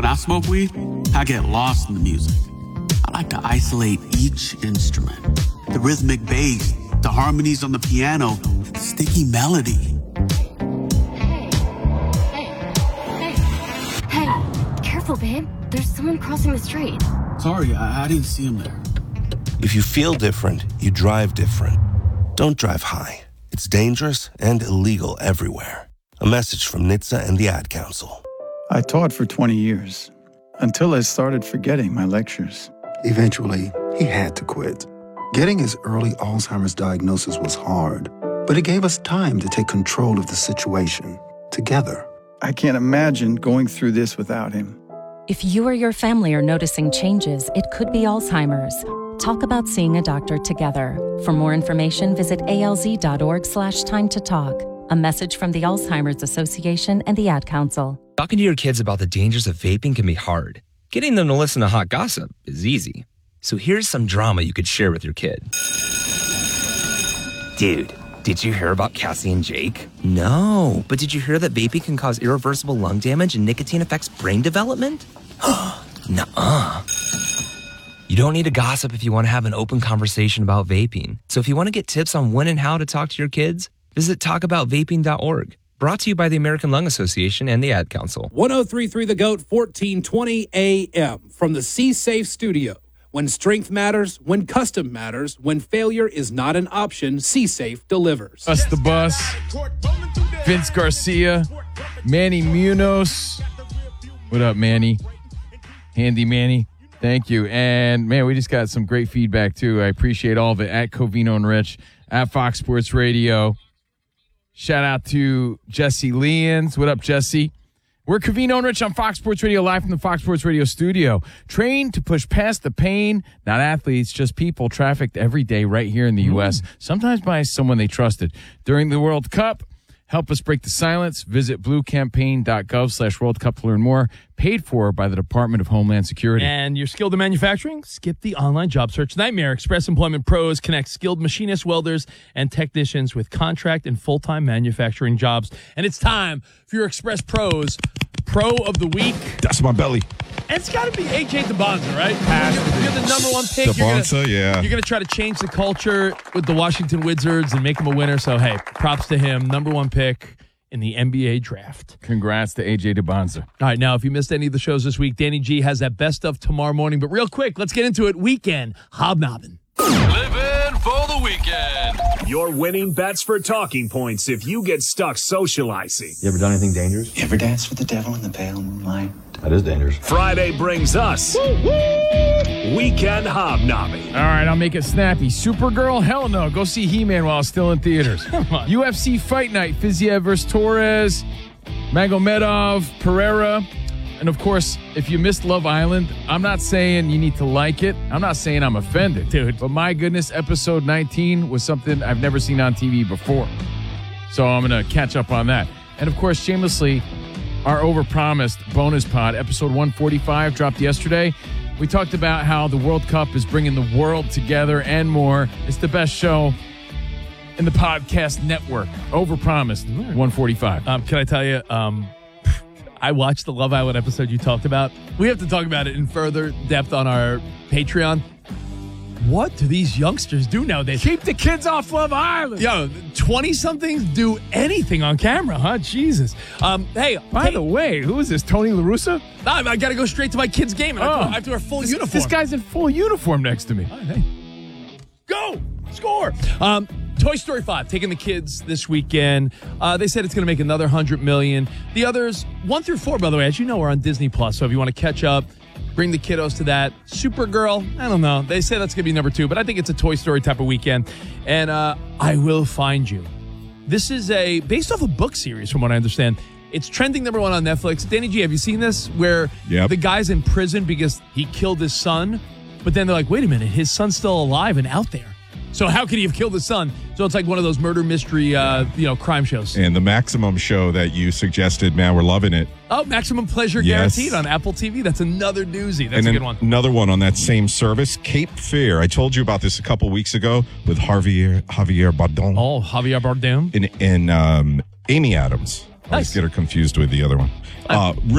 I smoke weed, I get lost in the music. I like to isolate each instrument. The rhythmic bass, the harmonies on the piano, the sticky melody. Hey, careful, babe. There's someone crossing the street. Sorry, I didn't see him there. If you feel different, you drive different. Don't drive high. It's dangerous and illegal everywhere. A message from NHTSA and the Ad Council. I taught for 20 years, until I started forgetting my lectures. Eventually, he had to quit. Getting his early Alzheimer's diagnosis was hard, but it gave us time to take control of the situation together. I can't imagine going through this without him. If you or your family are noticing changes, it could be Alzheimer's. Talk about seeing a doctor together. For more information, visit alz.org/time to talk. A message from the Alzheimer's Association and the Ad Council. Talking to your kids about the dangers of vaping can be hard. Getting them to listen to hot gossip is easy. So here's some drama you could share with your kid. Dude, did you hear about Cassie and Jake? No, but did you hear that vaping can cause irreversible lung damage and nicotine affects brain development? Nuh-uh. You don't need to gossip if you want to have an open conversation about vaping. So if you want to get tips on when and how to talk to your kids, visit talkaboutvaping.org. Brought to you by the American Lung Association and the Ad Council. 103.3 The GOAT, 1420 AM from the C-Safe studio. When strength matters, when custom matters, when failure is not an option, C-Safe delivers. Bust the Bus, Vince Garcia, Manny Munoz. What up, Manny? Handy Manny. Thank you. And, man, we just got some great feedback, too. I appreciate all of it at Covino and Rich, at Fox Sports Radio. Shout out to Jesse Leans. What up, Jesse? We're Covino and Rich on Fox Sports Radio, live from the Fox Sports Radio studio. Trained to push past the pain, not athletes, just people trafficked every day right here in the U.S., sometimes by someone they trusted. During the World Cup, help us break the silence. Visit bluecampaign.gov/World Cup to learn more. Paid for by the Department of Homeland Security. And you're skilled in manufacturing? Skip the online job search nightmare. Express Employment Pros connects skilled machinists, welders, and technicians with contract and full-time manufacturing jobs. And it's time for your Express Pros Pro of the Week. That's my belly. And it's got to be AJ DeBonza, right? You're the number one pick. DeBonza, yeah. You're going to try to change the culture with the Washington Wizards and make them a winner. So, hey, props to him. Number one pick in the NBA draft. Congrats to AJ DeBonza. All right, now, if you missed any of the shows this week, Danny G has that best of tomorrow morning. But real quick, let's get into it. Weekend hobnobbing. Living for the weekend. Your winning bets for talking points if you get stuck socializing. You ever done anything dangerous? You ever danced with the devil in the pale moonlight? That is dangerous. Friday brings us Weekend Hobnobbing. All right, I'll make it snappy. Supergirl? Hell no. Go see He-Man while it's still in theaters. Come on. UFC Fight Night. Fiziev versus Torres. Magomedov, Pereira. And, of course, if you missed Love Island, I'm not saying you need to like it. I'm not saying I'm offended. Dude. But my goodness, episode 19 was something I've never seen on TV before. So I'm going to catch up on that. And, of course, shamelessly, our overpromised bonus pod, episode 145, dropped yesterday. We talked about how the World Cup is bringing the world together and more. It's the best show in the podcast network. Overpromised, 145. Can I tell you, I watched the Love Island episode you talked about. We have to talk about it in further depth on our Patreon. What do these youngsters do nowadays? Keep the kids off Love Island. Yo, 20-somethings do anything on camera, huh? Jesus. Hey, by the way, who is this, Tony La Russa? I got to go straight to my kid's game. I have to wear full uniform. This guy's in full uniform next to me. All right, hey. Go! Score! Toy Story 5, taking the kids this weekend. They said it's going to make another $100 million. The others, 1 through 4, by the way, as you know, are on Disney+. So if you want to catch up, bring the kiddos to that. Supergirl, I don't know. They say that's going to be number 2, but I think it's a Toy Story type of weekend. And I Will Find You. This is based off a book series, from what I understand. It's trending number 1 on Netflix. Danny G, have you seen this? Where the guy's in prison because he killed his son, but then they're like, wait a minute, his son's still alive and out there. So how could he have killed his son? So it's like one of those murder mystery, crime shows. And the Maximum show that you suggested, man, we're loving it. Oh, Maximum Pleasure Guaranteed on Apple TV. That's another doozy. That's a good one. Another one on that same service, Cape Fear. I told you about this a couple weeks ago with Javier Bardem. Oh, Javier Bardem. And Amy Adams. I always get her confused with the other one.